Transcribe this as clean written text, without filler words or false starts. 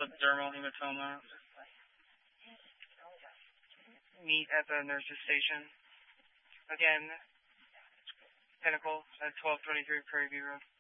subdermal hematoma. Meet at the nurse's station. Again, Pinnacle at 1223 Prairie View Road.